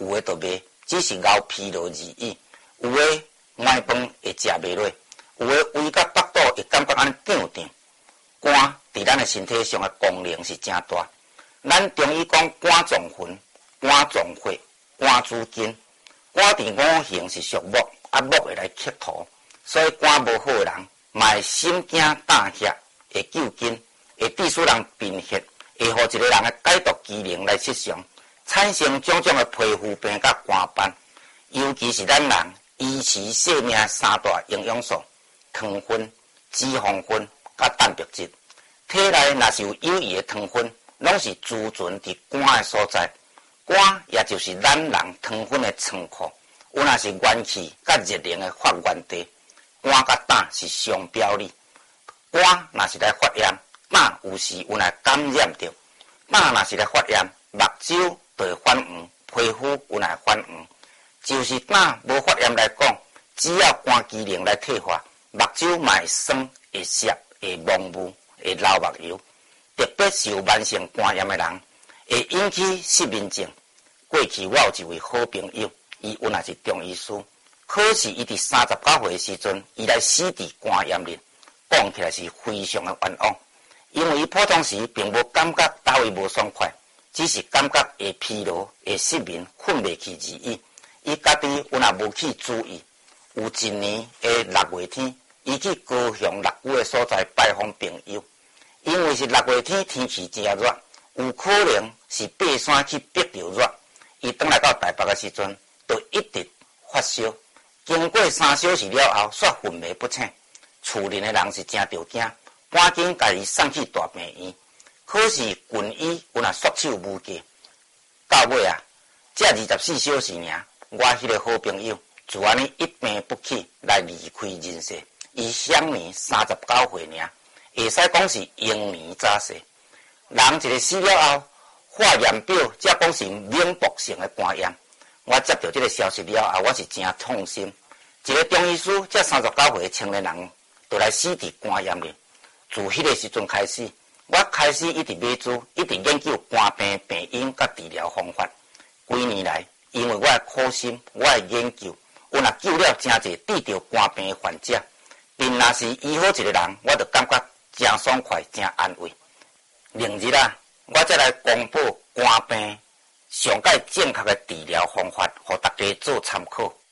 有诶就袂，只是熬疲劳而已；有诶晚饭会食袂落，有诶胃甲腹肚会感觉安尼胀胀。肝伫咱诶身体上诶功能是真大。咱中医讲肝脏魂、肝脏血、肝主筋。肝伫五行是属木，木会来克土，所以肝无好诶人，嘛会心惊胆怯，会救筋，会致使人贫血，会互一个人诶解毒机能来失常，产生种种诶皮肤病甲肝斑。尤其是咱人维持生命三大营养素：糖分、脂肪分甲蛋白质。体内若是有有益诶糖分，拢是储存伫肝诶所在。肝也就是咱人糖分诶仓库，有若是元气甲热能诶发源地。肝甲胆是双表里，肝若是来发炎，胆有时有来感染着；胆若是来发炎，目睭就会反黄，皮肤有来反黄。就是胆无发炎来讲，只要肝机能来退化，目睭嘛会酸、会涩、会蒙雾、会流目油。特别是有慢性肝炎的人，会引起失眠症。过去我有一位好朋友，伊原来是中医师，可是伊伫39岁的时阵，伊来死伫肝炎里，讲起来是非常的冤枉。因为伊普通时并无感觉倒位无爽快，只是感觉会疲劳、会失眠、困袂去而已。伊家己有若无去注意，有一年的6月天，伊去高雄六股的所在拜访朋友。因为是6月天，天气真热，有可能是爬山去逼着热。伊转来到台北的时阵，就一直发烧。经过3小时了后，煞昏迷不醒。厝里的人是真着惊，赶紧甲伊送去大病院。可是军医有若束手无计，到尾啊，才24小时尔，我迄个好朋友就安尼一病不起来离开人世。伊享年39岁尔。会使讲是英年早逝。人一个死了后，化验表才讲是免搏性的肝炎。我接到这个消息了后，我是真痛心。一个中医师，这39岁的青年人，就来死伫肝炎里。自迄个时阵开始，我开始一直买书，一直研究肝病病因甲治疗方法。几年来，因为我的苦心，我的研究，有若救了真侪治疗肝病的患者。并若是医好一个人，我就感觉真爽快，真安慰。明日啊，我再来公布肝病上界正确的治疗方法，互大家做参考。